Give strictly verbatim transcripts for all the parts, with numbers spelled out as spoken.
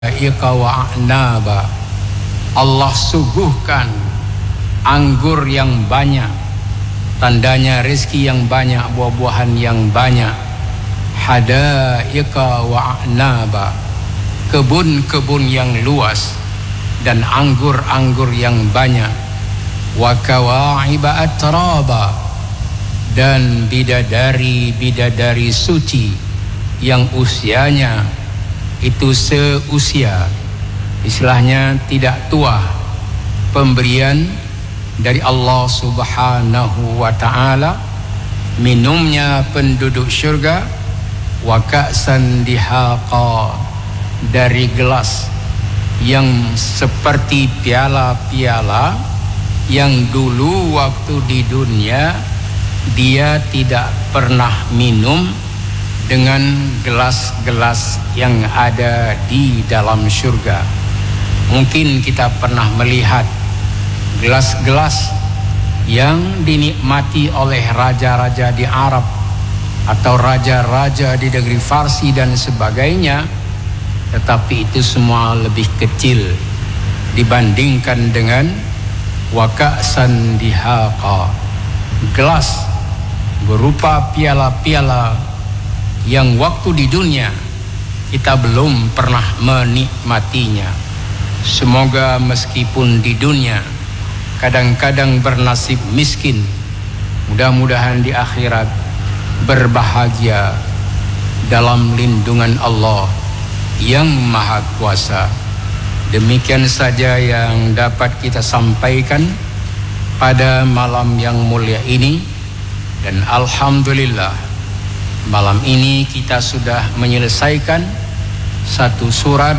Iqa wa a'naba. Allah suguhkan anggur yang banyak, tandanya rezeki yang banyak, buah-buahan yang banyak. Hadaiqa wa a'naba, kebun-kebun yang luas dan anggur-anggur yang banyak. Wa kawa'iba atraba, dan bidadari-bidadari suci yang usianya itu seusia, istilahnya tidak tua. Pemberian dari Allah Subhanahu wa ta'ala, minumnya penduduk syurga. Wa ka'san dihaqa, dari gelas yang seperti piala-piala yang dulu waktu di dunia dia tidak pernah minum dengan gelas-gelas yang ada di dalam surga. Mungkin kita pernah melihat gelas-gelas yang dinikmati oleh raja-raja di Arab atau raja-raja di negeri Farsi dan sebagainya, tetapi itu semua lebih kecil dibandingkan dengan wa ka'san dihaqa, gelas berupa piala-piala yang waktu di dunia kita belum pernah menikmatinya. Semoga meskipun di dunia kadang-kadang bernasib miskin, mudah-mudahan di akhirat berbahagia dalam lindungan Allah yang Maha Kuasa. Demikian saja yang dapat kita sampaikan pada malam yang mulia ini, dan alhamdulillah malam ini kita sudah menyelesaikan satu surat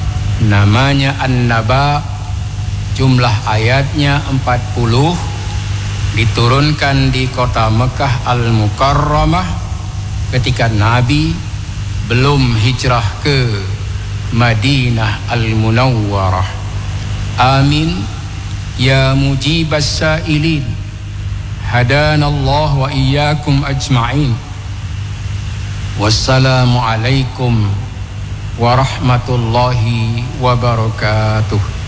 namanya An-Naba, jumlah ayatnya empat puluh, diturunkan di kota Mekah Al-Mukarramah ketika Nabi belum hijrah ke Madinah Al-Munawwarah. Amin ya mujibas sa'ilin, hadanallahu wa iyyakum ajma'in. Wassalamualaikum warahmatullahi wabarakatuh.